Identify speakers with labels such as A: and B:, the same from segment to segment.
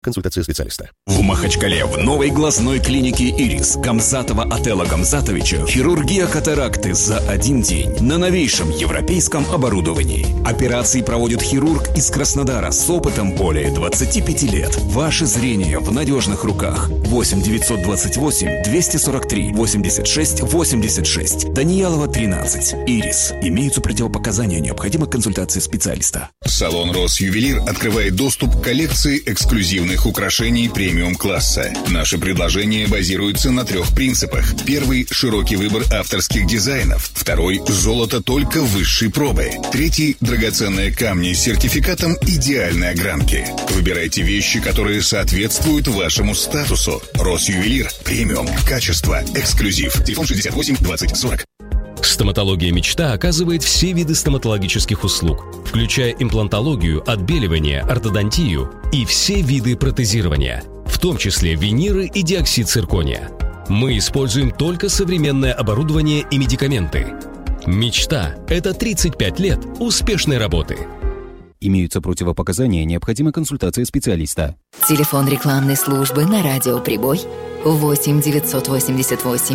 A: Консультация специалиста.
B: В Махачкале в новой глазной клинике «Ирис» Гамзатова Отелла Гамзатовича хирургия катаракты за один день на новейшем европейском оборудовании. Операции проводит хирург из Краснодара с опытом более 25 лет. Ваше зрение в надежных руках. 8 928 243 86 86. Даниялова, 13. «Ирис». Имеются противопоказания, необходима консультация специалиста.
C: Салон «Росювелир» открывает доступ к коллекции эксклюзивных украшений премиум-класса. Наши предложения базируются на 3 принципах. Первый – широкий выбор авторских дизайнов. Второй – золото только высшей пробы. Третий – драгоценные камни с сертификатом идеальной огранки. Выбирайте вещи, которые соответствуют вашему статусу. «Росювелир». Премиум. Качество. Эксклюзив. Телефон 68 20 40.
D: Стоматология «Мечта» оказывает все виды стоматологических услуг, включая имплантологию, отбеливание, ортодонтию и все виды протезирования, в том числе виниры и диоксид циркония. Мы используем только современное оборудование и медикаменты. «Мечта» — это 35 лет успешной работы.
E: Имеются противопоказания, необходима консультация специалиста.
F: Телефон рекламной службы на радио «Прибой» 8 988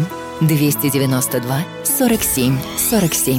F: 292 47 47.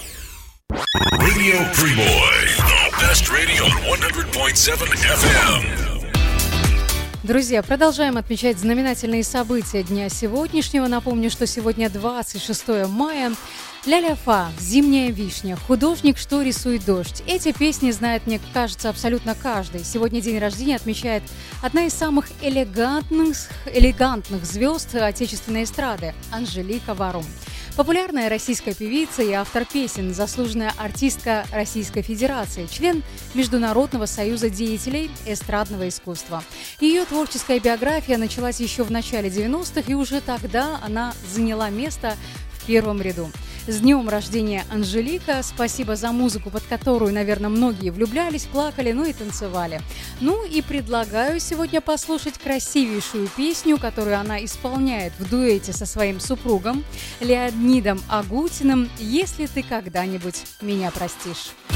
G: Radio Priboi, the best radio on 100.7 FM.
H: Друзья, продолжаем отмечать знаменательные события дня сегодняшнего. Напомню, что сегодня 26 мая. Ля-ля-фа, «Зимняя вишня», «Художник, что рисует дождь». Эти песни знает, мне кажется, абсолютно каждый. Сегодня день рождения отмечает одна из самых элегантных звезд отечественной эстрады – Анжелика Варум. Популярная российская певица и автор песен, заслуженная артистка Российской Федерации, член Международного союза деятелей эстрадного искусства. Ее творческая биография началась еще в начале 90-х, и уже тогда она заняла место в первом ряду. С днем рождения, Анжелика! Спасибо за музыку, под которую, наверное, многие влюблялись, плакали, ну и танцевали. Ну и предлагаю сегодня послушать красивейшую песню, которую она исполняет в дуэте со своим супругом Леонидом Агутиным «Если ты когда-нибудь меня простишь».